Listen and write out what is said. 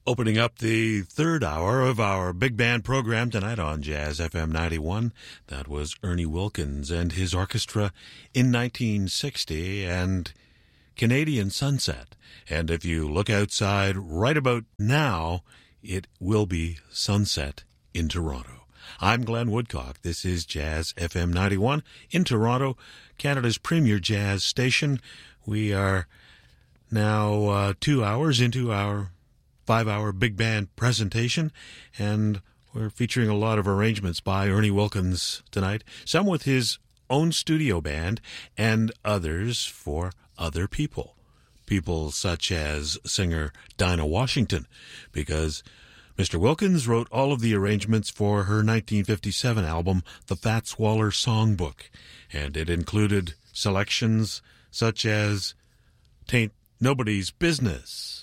Opening up the third hour of our big band program tonight on Jazz FM 91, that was Ernie Wilkins and his orchestra in 1960 and Canadian Sunset. And if you look outside right about now, it will be sunset in Toronto. I'm Glenn Woodcock. This is Jazz FM 91 in Toronto, Canada's premier jazz station. We are now 2 hours into our 5-hour big band presentation, and we're featuring a lot of arrangements by Ernie Wilkins tonight, some with his own studio band and others for other people. People such as singer Dinah Washington, because Mr. Wilkins wrote all of the arrangements for her 1957 album, The Fats Waller Songbook, and it included selections such as Tain't Nobody's Business,